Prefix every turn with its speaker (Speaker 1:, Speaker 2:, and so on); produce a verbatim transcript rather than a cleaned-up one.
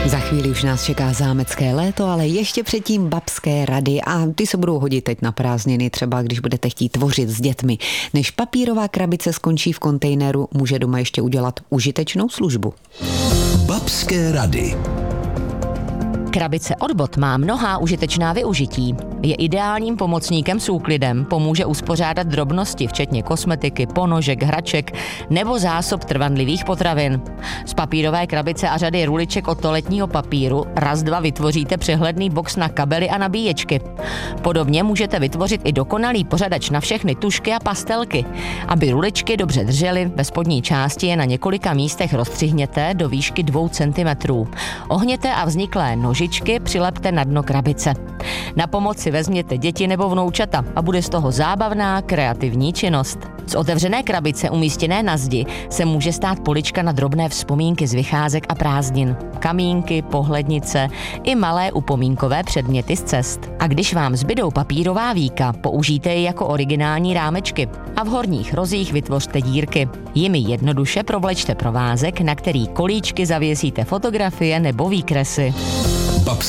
Speaker 1: Za chvíli už nás čeká zámecké léto, ale ještě předtím babské rady a ty se budou hodit teď na prázdniny, třeba když budete chtít tvořit s dětmi. Než papírová krabice skončí v kontejneru, může doma ještě udělat užitečnou službu.
Speaker 2: Babské rady.
Speaker 3: Krabice od bot má mnohá užitečná využití. Je ideálním pomocníkem s úklidem, pomůže uspořádat drobnosti, včetně kosmetiky, ponožek, hraček nebo zásob trvanlivých potravin. Z papírové krabice a řady ruliček od toaletního papíru raz dva vytvoříte přehledný box na kabely a nabíječky. Podobně můžete vytvořit i dokonalý pořadač na všechny tušky a pastelky. Aby ruličky dobře držely, ve spodní části je na několika místech rozstřihněte do výšky dvou centimetrů. Ohněte a vzniklé nožičky přilepte na dno krabice. Na pomoc si vezměte děti nebo vnoučata a bude z toho zábavná, kreativní činnost. Z otevřené krabice umístěné na zdi se může stát polička na drobné vzpomínky z vycházek a prázdnin. Kamínky, pohlednice i malé upomínkové předměty z cest. A když vám zbydou papírová víka, použijte je jako originální rámečky a v horních rozích vytvořte dírky. Jimi jednoduše provlečte provázek, na který kolíčky zavěsíte fotografie nebo výkresy.